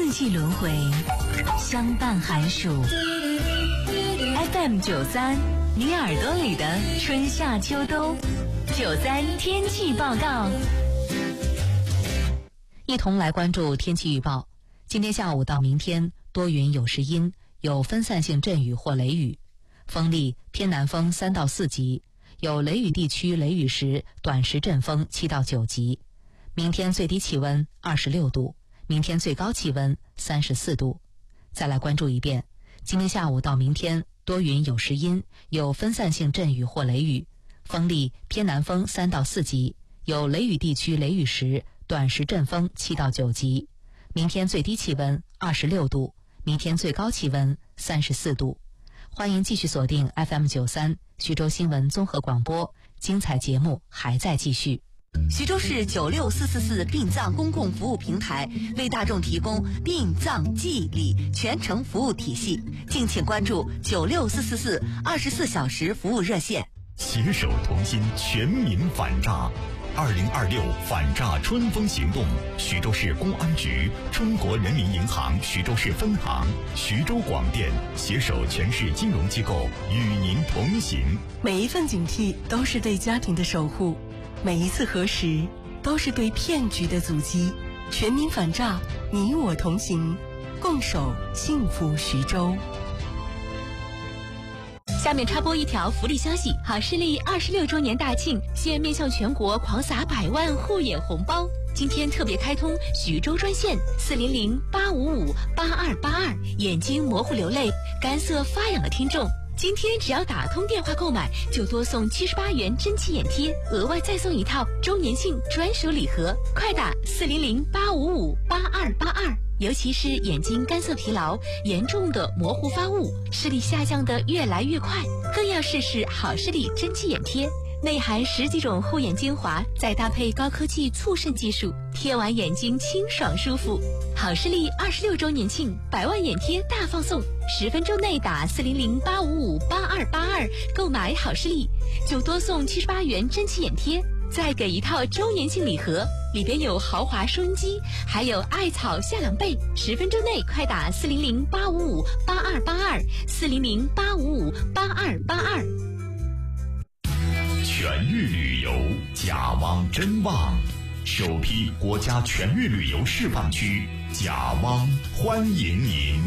四季轮回，相伴寒暑。FM93，你耳朵里的春夏秋冬。93天气报告。 一同来关注天气预报。今天下午到明天多云有时阴，有分散性阵雨或雷雨，风力偏南风3到4级，有雷雨地区雷雨时短时阵风7到9级。明天最低气温26度，明天最高气温34度。再来关注一遍，今天下午到明天多云有时阴，有分散性阵雨或雷雨，风力偏南风3到4级，有雷雨地区雷雨时短时阵风7到9级。明天最低气温26度，明天最高气温34度。欢迎继续锁定 FM93 徐州新闻综合广播，精彩节目还在继续。 徐州市96444殡葬公共服务平台为大众提供殡葬祭礼全程服务体系，敬请关注96444 24小时服务热线。 携手同心，全民反诈。2026反诈春风行动，徐州市公安局、中国人民银行徐州市分行、徐州广电携手全市金融机构与您同行。 每一份警惕都是对家庭的守护，每一次核实都是对骗局的阻击。全民反诈，你我同行，共守幸福徐州。 下面插播一条福利消息，好视力26周年大庆，现面向全国狂撒100万护眼红包。今天特别开通徐州专线400-855-8282，眼睛模糊流泪、干涩发痒的听众，今天只要打通电话购买，就多送78元真气眼贴，额外再送一套周年庆专属礼盒。快打400-855-8282。尤其是眼睛干涩疲劳、严重的模糊发雾、视力下降的越来越快，更要试试好视力真气眼贴，内含10几种护眼精华，再搭配高科技促渗技术，贴完眼睛清爽舒服。好视力26周年庆100万眼贴大放送，10分钟内打400-855-8282购买好视力，就多送78元真气眼贴，再给一套周年庆礼盒，里边有豪华收音机，还有艾草夏凉被。10分钟内快打400-855-8282，400-855-8282。 全域旅游，甲汪真旺，首批国家全域旅游示范区，甲汪欢迎您。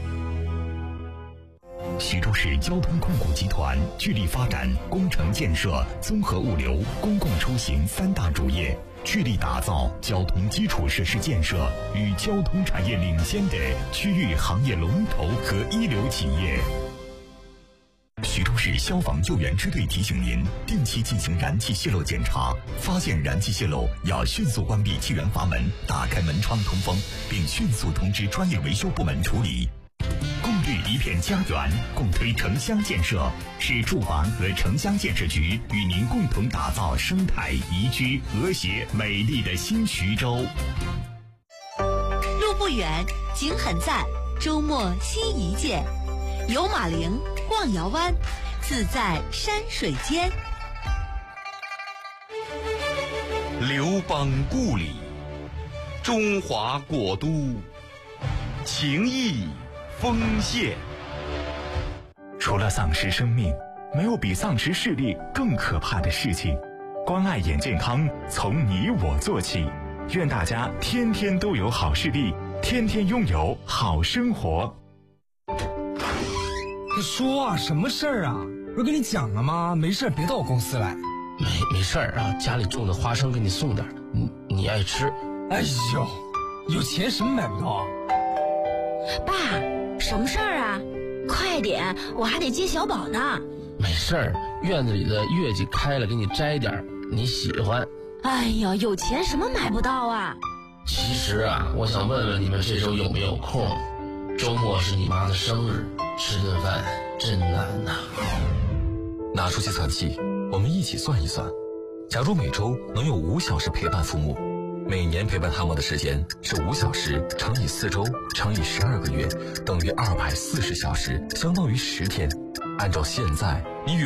徐州市交通控股集团聚力发展工程建设、综合物流、公共出行3大主业，聚力打造交通基础设施建设与交通产业领先的区域行业龙头和一流企业。徐州市消防救援支队提醒您，定期进行燃气泄漏检查，发现燃气泄漏要迅速关闭气源阀门，打开门窗通风，并迅速通知专业维修部门处理。共绿一片家园，共推城乡建设，是住房和城乡建设局与您共同打造生态宜居、和谐、美丽的新徐州。 路不远，景很赞，周末新一见，游马陵，逛瑶湾，自在山水间。 刘邦故里，中华国都，情谊丰县。 除了丧失生命，没有比丧失视力更可怕的事情。关爱眼健康，从你我做起。愿大家天天都有好视力，天天拥有好生活。 你说啊，什么事儿啊？不是跟你讲了吗？没事别到我公司来。 没事儿啊，家里种的花生给你送点，你爱吃。 哎呦，有钱什么买不到啊？ 爸，什么事儿啊？快点，我还得接小宝呢。 没事儿，院子里的月季开了，给你摘点，你喜欢。 哎呀，有钱什么买不到啊？ 其实啊，我想问问你们这周有没有空？周末是你妈的生日，吃顿饭真难呐。 拿出计算器，我们一起算一算。假如每周能有5小时陪伴父母，每年陪伴他们的时间是5小时乘以4周乘以12个月，等于240小时，相当于10天。按照现在